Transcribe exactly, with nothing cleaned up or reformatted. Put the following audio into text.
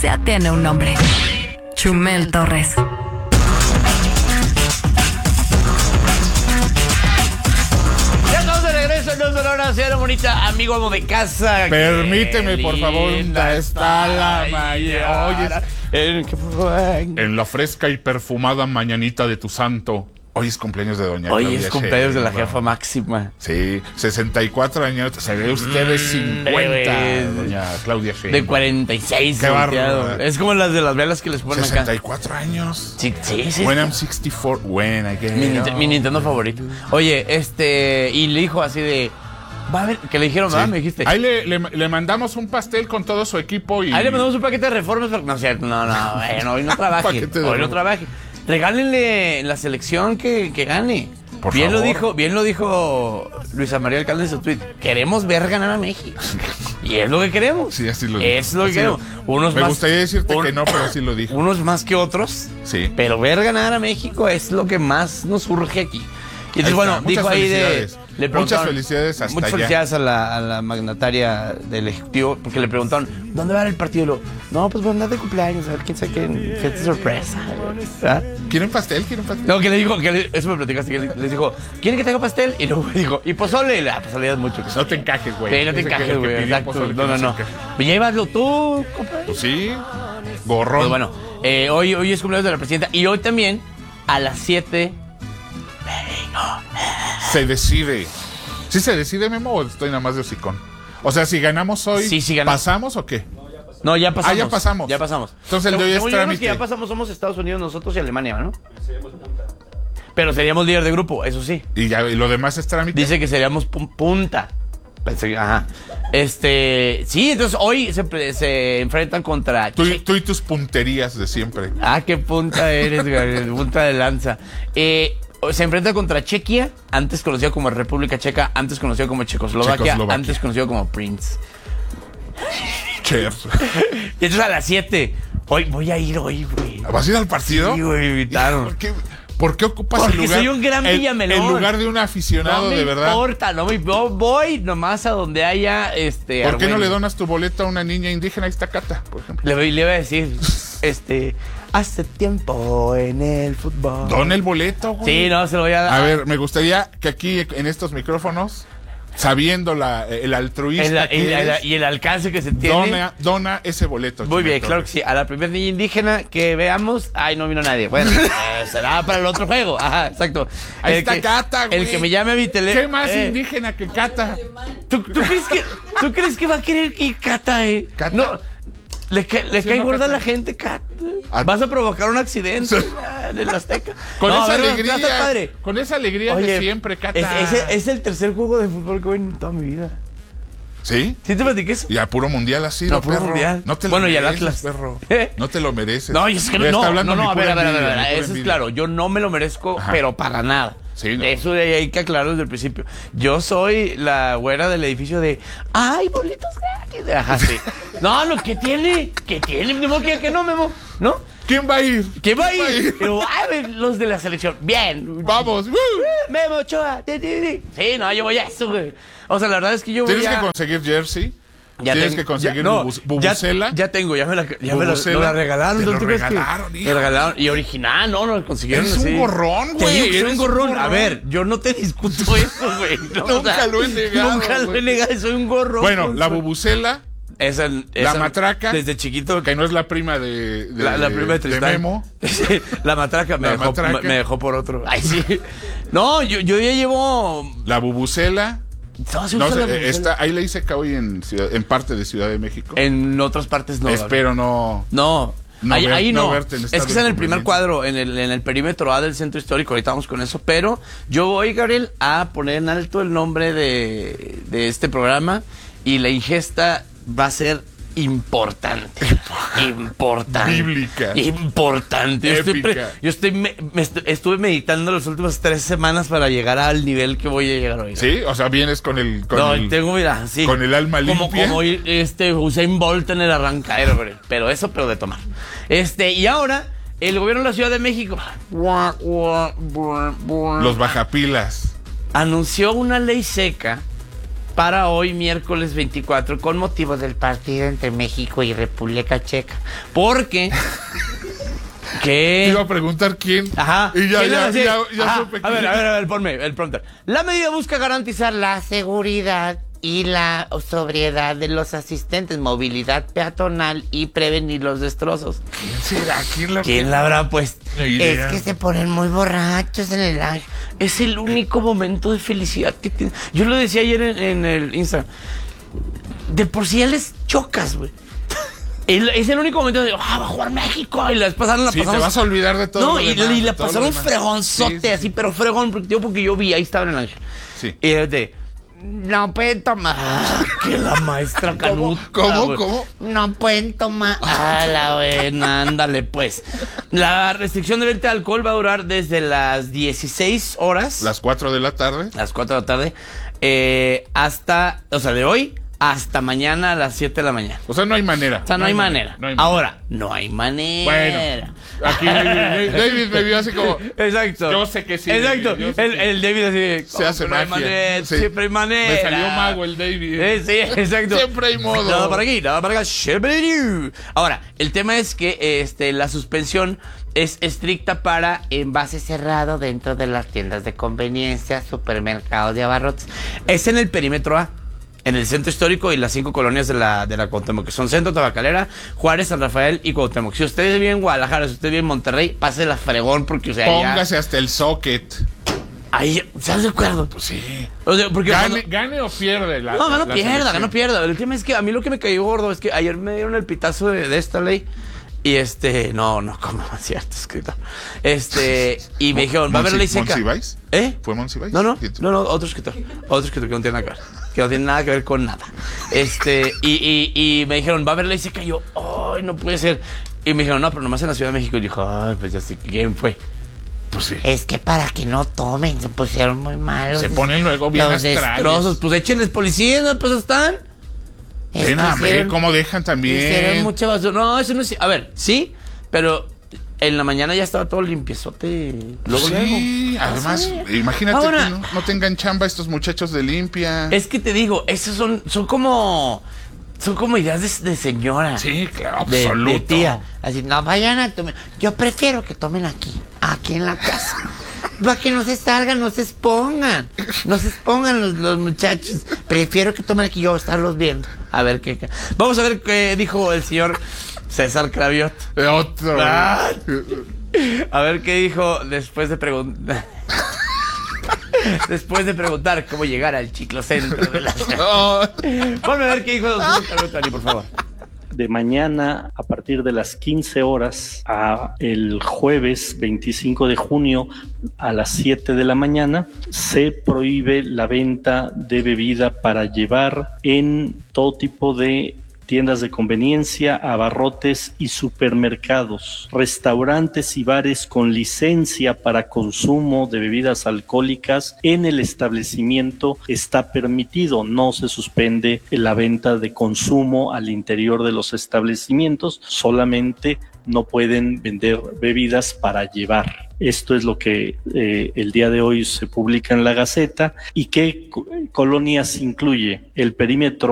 ya tiene un nombre. Chumel Torres. No solo una señora bonita, amigo amo de casa. Permíteme, por favor, ¿dónde está la mañana? Oye, ¿En qué fue? en la fresca y perfumada mañanita de tu santo. Hoy es cumpleaños de doña Hoy Claudia es cumpleaños de la Sheinbaum. jefa máxima. Sí, sesenta y cuatro años. Se ve usted de cincuenta, eh, doña Claudia Sheinbaum. De cuarenta y seis. Qué volteado. bárbaro. Es como las de las velas que les ponen sesenta y acá. cuatro años. Sí, sí, sí. When I'm sixty-four, when I get Mi, Nint- old. mi Nintendo favorito. Oye, este... Y le dijo así de... Va a ver... Que le dijeron, Sí. ¿verdad? Me dijiste. Ahí le, le, le mandamos un pastel con todo su equipo y... Ahí le mandamos un paquete de reformas. Pero... No, es cierto. No, no. Bueno, hoy no trabaje. Paquete de Hoy no reformas. trabaje. Regálenle en la selección que, que gane. Por bien favor. lo dijo, bien lo dijo Luisa María Alcalde en su tweet. Queremos ver ganar a México. Y es lo que queremos. Sí, así lo dijo. Es lo que Así queremos. lo- Unos Me más, gustaría decirte un- que no, pero sí lo dijo. Unos más que otros. Sí. Pero ver ganar a México es lo que más nos surge aquí. Y entonces, Ahí bueno, está. dijo Muchas ahí de. felicidades. Le Muchas preguntaron- felicidades hasta Muchas allá. felicidades a la, a la magnataria del Ejecutivo, porque le preguntaron, ¿dónde va a ir el partido? Y lo, no, pues va a andar de cumpleaños, a ver quién sabe qué, fiesta sorpresa. ¿Verdad? ¿Quieren pastel? ¿Quieren pastel? No, que le dijo, que le- eso me platicaste, que le- les dijo, ¿quieren que te haga pastel? Y luego me dijo, ¿y pozole? Y le, ah, pozole es mucho. No te encajes, güey. Sí, no te Ese que- encajes, que güey, pidió exacto. pozole, que No, no, se no. encaje. Pues llévalo tú, compadre. Pues sí, gorrón. Pues bueno, eh, hoy, hoy es cumpleaños de la presidenta y hoy también a las siete. Se decide. ¿Sí se decide, Memo, o estoy nada más de hocicón? O sea, si ganamos hoy, Sí, sí ganamos. ¿pasamos o qué? No, ya pasamos. Ah, ya pasamos. Ya pasamos. Entonces el de hoy es Según yo, los trámite. que ya pasamos somos Estados Unidos, nosotros y Alemania, ¿no? Pero seríamos líder de grupo, eso sí. Y ya, y lo demás es trámite. Dice que seríamos pun- punta. Pensé que- Ajá. Este. Sí, entonces hoy se, pre- se enfrentan contra. Tú, Che- tú y tus punterías de siempre. Ah, qué punta eres, güey, punta de lanza. Eh, se enfrenta contra Chequia, antes conocido como República Checa, antes conocido como Checoslovaquia, Checoslovaquia. antes conocido como Prince. Chef. Y entonces a las siete. Hoy voy a ir hoy, güey. ¿Vas a ir al partido? Sí, güey, me invitaron. ¿Por qué, por qué ocupas Porque el lugar? soy un gran el- Villamelón. En lugar de un aficionado, No me de verdad. importa, no me yo voy nomás a donde haya este. ¿Por qué no argüende. le donas tu boleto a una niña indígena? Ahí está Cata, por ejemplo. Le voy, le voy a decir, este, hace tiempo en el fútbol. Dona el boleto, güey. Sí, no, se lo voy a dar. A ver, me gustaría que aquí en estos micrófonos, sabiendo la, el altruista El- que el- el- eres, y el alcance que se tiene. dona, dona ese boleto. Muy bien, Chumel claro que Torres. sí. A la primera niña indígena que veamos, ay, no vino nadie. Bueno, eh, será para el otro juego. Ajá, exacto. Ahí El está que- Cata, güey. El que me llame a mi teléfono. ¿Qué más indígena que Cata? ¿Tú, tú crees que, ¿Tú crees que va a querer ir Cata, eh? ¿Cata? No, le, ca- le Sí, cae no, gorda a Cata. la gente, Cata. Ah. Vas a provocar un accidente Sí. ah, en el Azteca. Con No, esa a ver, alegría, va a estar padre. con esa alegría Oye, de siempre, Cata. Es, ese- es el tercer juego de fútbol que voy en toda mi vida. ¿Sí? ¿Sí te platiqué eso? Y a puro mundial así, No, no, puro perro. mundial. No te lo Bueno, y al mereces, Atlas. perro. ¿Eh? No te lo mereces. No, y es que Ya no, está no, hablando no, mi a ver, pura a ver, a ver, envidia, a ver, mi pura eso es envidia. claro, yo no me lo merezco, Ajá. pero para nada. Sí, no. Eso de ahí hay que aclararlo desde el principio. Yo soy la güera del edificio de, ay, boletos gratis. Ajá, sí. No, lo que tiene, que tiene, Memo, que, que no, Memo, ¿no? ¿Quién va a ir? ¿Qué va a ir? Pero, ay, los de la selección, bien. Vamos. ¡Uh! Memo Ochoa, ti, ti, ti. Sí, no, yo voy a eso, güey. O sea, la verdad es que yo voy Tienes a... que conseguir jersey. Ya Tienes tengo- que conseguir ya- no, bubus- ya- bubucela. Ya, tengo, ya me la, ya me la, Bubucela. me la regalaron. Te ¿no? lo ¿Tú crees que- regalaron, Me hijo. regalaron. Y original, no, no lo consiguieron Eres un así. gorrón, Te güey, digo que soy eres un un gorrón. gorrón. A ver, yo no te discuto eso, güey. No, Nunca lo he negado, Nunca lo he güey. negado, soy un gorrón. Bueno, la Soy- bubucela, Esa, la esa- matraca, Desde chiquito. que no es la prima de, de- La, la prima de Tristán. Memo. Sí, la matraca me, La dejó, matraca. Me, me dejó por otro. Ay, sí. No, yo, yo ya llevo. La bubucela. No, se No usa sé, la bubucela. está, ahí le hice hoy en, Ciudad- en parte de Ciudad de México. En otras partes no. Espero no. No, No ahí, ver- ahí no no. verte en Es estado que está en el de primer inconveniencia. cuadro, en el, en el perímetro A del centro histórico. Ahorita vamos con eso. Pero yo voy, Gabriel, a poner en alto el nombre de, de este programa. Y la ingesta va a ser importante. Importante. Bíblica. Importante. Yo, estoy, pre- Épica. yo estoy me- me estu- estuve meditando las últimas tres semanas para llegar al nivel que voy a llegar hoy. Sí, o sea, vienes con el. Con No, el- tengo, mira, sí. con el alma como, limpia. Como ir, este, Usain Bolt en el arrancadero, pero, pero eso, pero de tomar. Este, y ahora, el gobierno de la Ciudad de México Los bajapilas. anunció una ley seca para hoy, miércoles veinticuatro, con motivo del partido entre México y República Checa. Porque... ¿Qué? Te iba a preguntar quién. Ajá. Y ya, ¿Quién ya, decir? ya, ya Ajá. supe A ver, quién. a ver, a ver, ponme el prompter. La medida busca garantizar la seguridad y la sobriedad de los asistentes, movilidad peatonal y prevenir los destrozos. ¿Quién será? ¿Quién la ¿Quién la habrá puesto? No idea. Es que se ponen muy borrachos en el ángel. Es el único momento de felicidad que tiene. Yo lo decía ayer en, en el Instagram. De por sí ya les chocas, güey. El- Es el único momento de, ah, va a jugar México. Y la vez pasada la Sí, pasamos. te vas a olvidar de todo No, lo y, demás, y de la todo lo pasaron demás. fregonzote, Sí, sí, así, sí. pero fregón, porque, tío, porque yo vi, ahí estaba en el ángel. Sí. Y es de, no pueden tomar. Que la maestra ¿Cómo? Canuta, ¿Cómo? güey. ¿Cómo? No pueden tomar. Ah, la buena, ándale, pues. La restricción de venta de alcohol va a durar desde las dieciséis horas, Las cuatro de la tarde. las cuatro de la tarde, eh, hasta, o sea, de hoy hasta mañana a las siete de la mañana. O sea, no hay manera. O sea, no, hay manera. No hay manera. Ahora, no hay manera. Bueno, aquí David, David me vio así como. Exacto. Yo sé que sí. Exacto. yo sé el, que- el David así. Se hace "¿Cómo que no hay magia?" manera? Sí. Siempre hay manera. Me salió mago el David. Eh, sí, exacto. Siempre hay modo. Nada para aquí, nada para acá. Siempre hay. Ahora, el tema es que este, la suspensión es estricta para envase cerrado dentro de las tiendas de conveniencia, supermercados y abarrotes. Es en el perímetro A. En el centro histórico y las cinco colonias de la, de la Cuauhtémoc, que son Centro, Tabacalera, Juárez, San Rafael y Cuauhtémoc. Si usted vive en Guadalajara, si usted vive en Monterrey, pase la fregón, porque, o sea, Póngase hasta el socket. ya, ahí, ¿estás de acuerdo? Pues sí. O sea, porque Gane, cuando- gane o pierde la. no, gano la pierda, selección. gano pierda. El tema es que a mí lo que me cayó gordo es que ayer me dieron el pitazo de, de esta ley. Y este, no, no, como es cierto, escrito. Este, y me dijeron, va a haber Monsi- ley seca. ¿Monsiváis? ¿Eh? ¿Fue Monsiváis? No, no, ¿Quién? no, no, otro escritor. Otro escritor que no tiene nada que ver. Que no tiene nada que ver con nada. Este, y, y, y me dijeron, va a haber ley seca. Y yo, ay, no puede ser. Y me dijeron, no, pero nomás en la Ciudad de México. Y dijo, ay, pues ya sé quién fue. Pues sí. Es que para que no tomen, se pusieron muy malos. Se ponen luego bien los astrales. destrozos. Pues échenles policías, ¿no? Pues están. Es Ven que a ver hicieron- cómo dejan hicieron también. mucha basura. No, eso no es. A ver, sí, pero en la mañana ya estaba todo limpiezote. Luego, Sí, luego. además, Sí. imagínate Ahora- que no, no tengan chamba estos muchachos de limpia. Es que te digo, esos son, son como. Son como ideas de, de señora. Sí, claro, De, absoluto. de tía. Así, no vayan a tomar. Yo prefiero que tomen aquí, aquí en la casa. Para que no se salgan, no se expongan. No se expongan los, los muchachos. Prefiero que tomen aquí, yo estarlos viendo. A ver qué. Vamos a ver qué dijo el señor César Craviot. Eh, Otro. Ah. A ver qué dijo después de preguntar. Después de preguntar cómo llegar al chiclocentro de la ciudad. No. Ponme a ver qué dijo don César Craviot, Tani, por favor. De mañana a partir de las quince horas a el jueves veinticinco de junio a las siete de la mañana se prohíbe la venta de bebida para llevar en todo tipo de tiendas de conveniencia, abarrotes y supermercados, restaurantes y bares con licencia para consumo de bebidas alcohólicas en el establecimiento está permitido, no se suspende la venta de consumo al interior de los establecimientos, solamente no pueden vender bebidas para llevar. Esto es lo que eh, el día de hoy se publica en la Gaceta. ¿Y qué co- colonias incluye? El perímetro